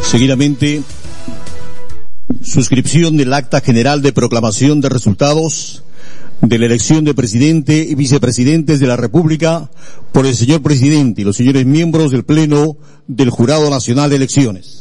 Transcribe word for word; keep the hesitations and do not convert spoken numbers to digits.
Seguidamente, suscripción del acta general de proclamación de resultados de la elección de presidente y vicepresidentes de la República por el señor presidente y los señores miembros del Pleno del Jurado Nacional de Elecciones.